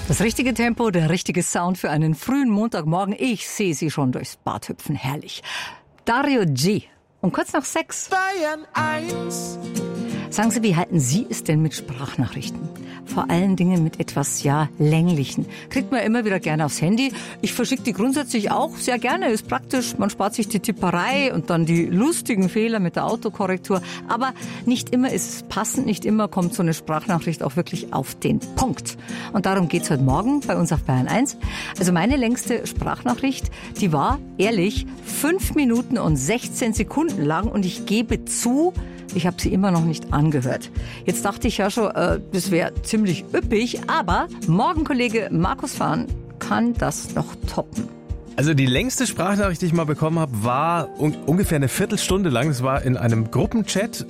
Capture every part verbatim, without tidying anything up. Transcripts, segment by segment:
Das richtige Tempo, der richtige Sound für einen frühen Montagmorgen. Ich sehe Sie schon durchs Bad hüpfen. Herrlich. Dario G. Um kurz nach sechs. Bayern eins. Sagen Sie, wie halten Sie es denn mit Sprachnachrichten? Vor allen Dingen mit etwas, ja, länglichen. Kriegt man immer wieder gerne aufs Handy. Ich verschicke die grundsätzlich auch sehr gerne. Ist praktisch. Man spart sich die Tipperei und dann die lustigen Fehler mit der Autokorrektur. Aber nicht immer ist es passend. Nicht immer kommt so eine Sprachnachricht auch wirklich auf den Punkt. Und darum geht's heute Morgen bei uns auf Bayern eins. Also meine längste Sprachnachricht, die war, ehrlich, fünf Minuten und sechzehn Sekunden lang. Und ich gebe zu, ich habe sie immer noch nicht angehört. Jetzt dachte ich ja schon, äh, das wäre ziemlich üppig, aber Morgenkollege Markus Fahn kann das noch toppen. Also die längste Sprachnachricht, die ich mal bekommen habe, war un- ungefähr eine Viertelstunde lang. Das war in einem Gruppenchat,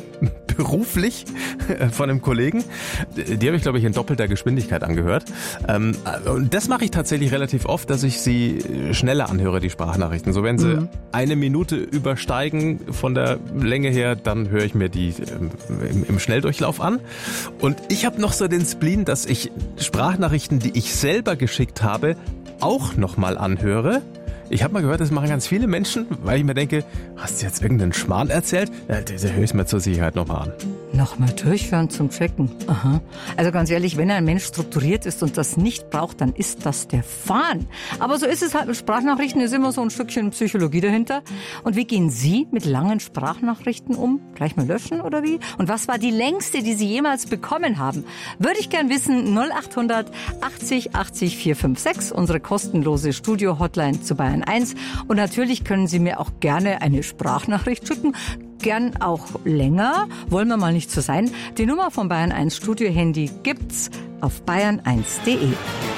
beruflich, von einem Kollegen. Die habe ich, glaube ich, in doppelter Geschwindigkeit angehört. Ähm, und das mache ich tatsächlich relativ oft, dass ich sie schneller anhöre, die Sprachnachrichten. So wenn sie mhm. eine Minute übersteigen von der Länge her, dann höre ich mir die im, im Schnelldurchlauf an. Und ich habe noch so den Spleen, dass ich Sprachnachrichten, die ich selber geschickt habe, auch nochmal anhöre. Ich habe mal gehört, das machen ganz viele Menschen, weil ich mir denke, hast du jetzt irgendeinen Schmarrn erzählt? Ja, das höre ich mir zur Sicherheit nochmal an. Nochmal durchhören zum Checken. Aha. Also ganz ehrlich, wenn ein Mensch strukturiert ist und das nicht braucht, dann ist das der Fahn. Aber so ist es halt mit Sprachnachrichten, ist immer so ein Stückchen Psychologie dahinter. Und wie gehen Sie mit langen Sprachnachrichten um? Gleich mal löschen oder wie? Und was war die längste, die Sie jemals bekommen haben? Würde ich gern wissen. null acht hundert achtzig achtzig vier fünf sechs, unsere kostenlose Studio-Hotline zu Bayern eins. Und natürlich können Sie mir auch gerne eine Sprachnachricht schicken. Gern auch länger. Wollen wir mal nicht so sein. Die Nummer vom Bayern eins Studio-Handy gibt's auf bayern eins punkt de.